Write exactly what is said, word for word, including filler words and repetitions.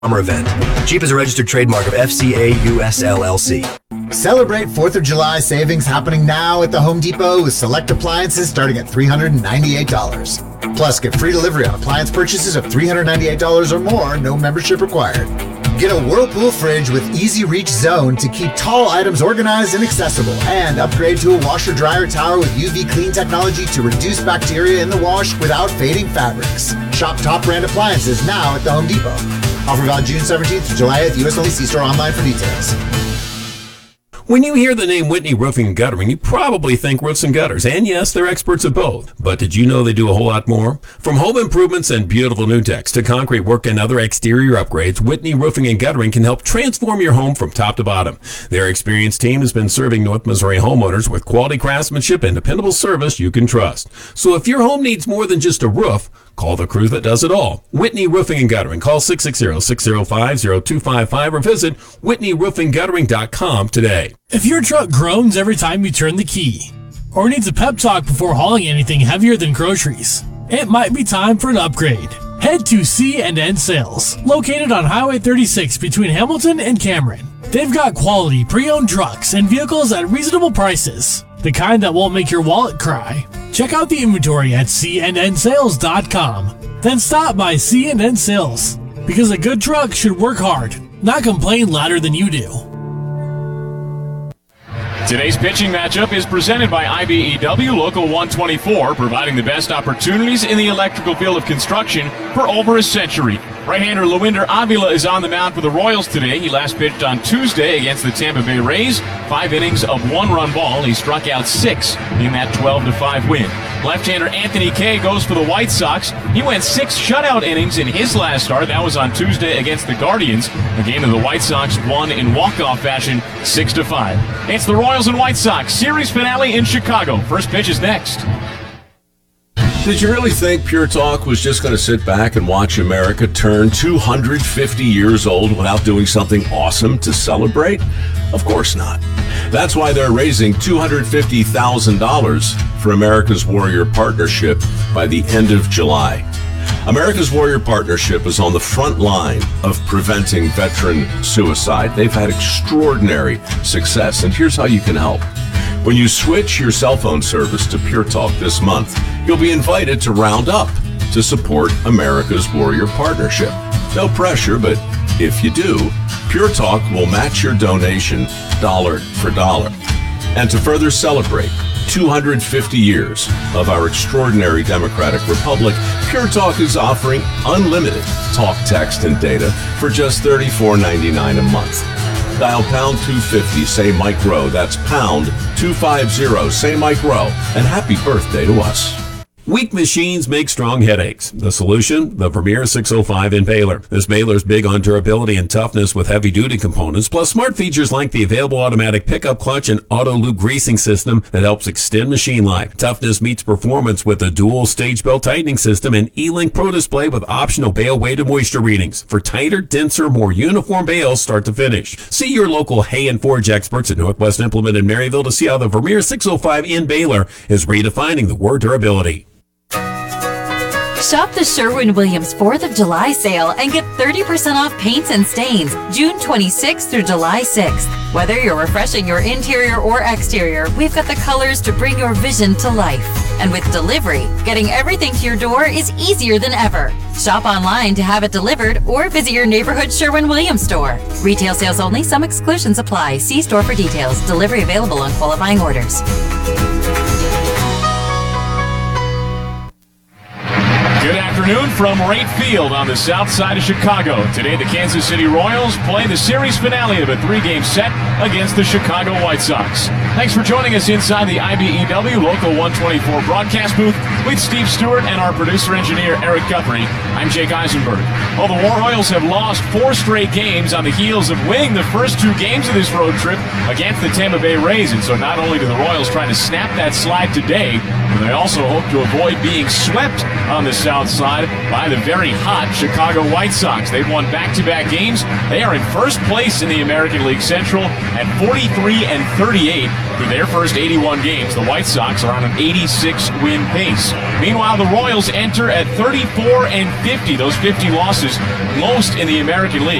Summer event. Jeep is a registered trademark of F C A U S L L C. Celebrate fourth of July savings happening now at the Home Depot with select appliances starting at three hundred ninety-eight dollars. Plus, get free delivery on appliance purchases of three hundred ninety-eight dollars or more, no membership required. Get a Whirlpool fridge with Easy Reach Zone to keep tall items organized and accessible. And upgrade to a washer-dryer tower with U V clean technology to reduce bacteria in the wash without fading fabrics. Shop top brand appliances now at the Home Depot. Offer valid June seventeenth to July eighth, U S only. See store online for details. When you hear the name Whitney Roofing and Guttering, you probably think roofs and gutters. And yes, they're experts at both. But did you know they do a whole lot more? From home improvements and beautiful new decks to concrete work and other exterior upgrades, Whitney Roofing and Guttering can help transform your home from top to bottom. Their experienced team has been serving North Missouri homeowners with quality craftsmanship and dependable service you can trust. So if your home needs more than just a roof, call the crew that does it all. Whitney Roofing and Guttering. Call six six zero, six zero five, zero two five five or visit whitney roofing guttering dot com today. If your truck groans every time you turn the key, or needs a pep talk before hauling anything heavier than groceries, it might be time for an upgrade. Head to C and N Sales, located on Highway thirty-six between Hamilton and Cameron. They've got quality pre-owned trucks and vehicles at reasonable prices, the kind that won't make your wallet cry. Check out the inventory at C N N sales dot com. Then stop by C and N Sales, because a good truck should work hard, not complain louder than you do. Today's pitching matchup is presented by I B E W Local one twenty-four, providing the best opportunities in the electrical field of construction for over a century. Right-hander Lewinder Avila is on the mound for the Royals today. He last pitched on Tuesday against the Tampa Bay Rays. Five innings of one-run ball. He struck out six in that twelve to five win. Left-hander Anthony Kay goes for the White Sox. He went six shutout innings in his last start. That was on Tuesday against the Guardians. The game of the White Sox won in walk-off fashion, six to five. It's the Royals and White Sox series finale in Chicago. First pitch is next. Did you really think Pure Talk was just going to sit back and watch America turn two hundred fifty years old without doing something awesome to celebrate? Of course not. That's why they're raising two hundred fifty thousand dollars for America's Warrior Partnership by the end of July. America's Warrior Partnership is on the front line of preventing veteran suicide. They've had extraordinary success, and here's how you can help. When you switch your cell phone service to Pure Talk this month, you'll be invited to round up to support America's Warrior Partnership. No pressure, but if you do, Pure Talk will match your donation dollar for dollar. And to further celebrate two hundred fifty years of our extraordinary democratic republic, Pure Talk is offering unlimited talk, text, and data for just thirty-four ninety-nine a month. Dial pound two fifty, say Mike Rowe. That's pound two fifty, say Mike Rowe. And happy birthday to us. Weak machines make strong headaches. The solution? The Vermeer six oh five in Baylor. This Baylor's big on durability and toughness with heavy-duty components, plus smart features like the available automatic pickup clutch and auto loop greasing system that helps extend machine life. Toughness meets performance with a dual stage belt tightening system and E-Link Pro display with optional bale weight and moisture readings for tighter, denser, more uniform bales start to finish. See your local Hay and Forge experts at Northwest Implement in Maryville to see how the Vermeer six oh five in Baylor is redefining the word durability. Shop the Sherwin-Williams fourth of July sale and get thirty percent off paints and stains June twenty-sixth through July sixth. Whether you're refreshing your interior or exterior, we've got the colors to bring your vision to life. And with delivery, getting everything to your door is easier than ever. Shop online to have it delivered or visit your neighborhood Sherwin-Williams store. Retail sales only. Some exclusions apply. See store for details. Delivery available on qualifying orders. Good afternoon from Wright Field on the south side of Chicago. Today, the Kansas City Royals play the series finale of a three-game set against the Chicago White Sox. Thanks for joining us inside the I B E W Local one twenty-four broadcast booth with Steve Stewart and our producer-engineer Eric Guthrie. I'm Jake Eisenberg. Well, the Royals have lost four straight games on the heels of winning the first two games of this road trip against the Tampa Bay Rays. And so not only do the Royals try to snap that slide today, but they also hope to avoid being swept on the south side by the very hot Chicago White Sox. They've won back-to-back games. They are in first place in the American League Central at forty-three and thirty-eight through their first eighty-one games. The White Sox are on an eighty-six win pace. Meanwhile, the Royals enter at thirty-four and fifty. Those fifty losses, most in the American League.